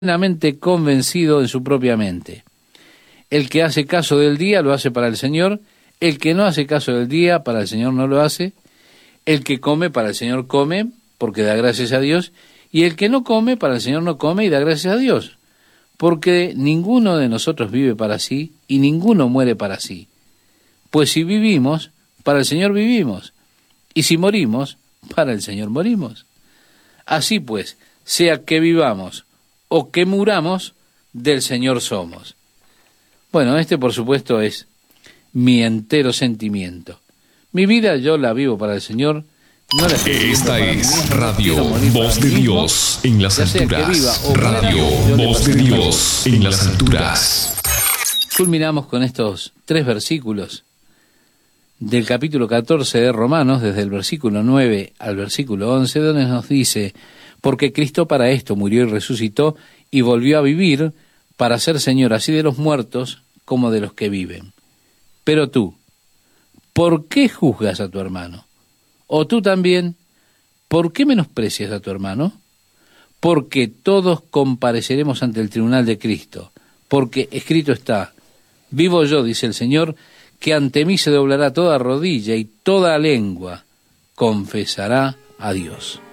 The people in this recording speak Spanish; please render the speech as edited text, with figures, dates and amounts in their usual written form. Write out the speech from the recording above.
plenamente convencido en su propia mente. El que hace caso del día lo hace para el Señor, el que no hace caso del día para el Señor no lo hace, el que come para el Señor come porque da gracias a Dios, y el que no come para el Señor no come y da gracias a Dios, porque ninguno de nosotros vive para sí y ninguno muere para sí. Pues si vivimos, para el Señor vivimos, y si morimos, para el Señor morimos. Así pues, sea que vivamos o que muramos, del Señor somos. Bueno, este por supuesto es mi entero sentimiento. Mi vida yo la vivo para el Señor. No la estoy viviendo Esta para es mí mismo, Radio quiero morir para Voz mí de mismo. Dios en las Ya sea que alturas. viva o muera, Radio yo le Voz de presento Dios en las alturas. Culminamos con estos 3 versículos del capítulo 14 de Romanos, desde el versículo 9 al versículo 11, donde nos dice: porque Cristo para esto murió y resucitó y volvió a vivir, para ser Señor así de los muertos como de los que viven. Pero tú, ¿por qué juzgas a tu hermano? O tú también, ¿por qué menosprecias a tu hermano? Porque todos compareceremos ante el tribunal de Cristo, porque escrito está: vivo yo, dice el Señor, que ante mí se doblará toda rodilla y toda lengua confesará a Dios.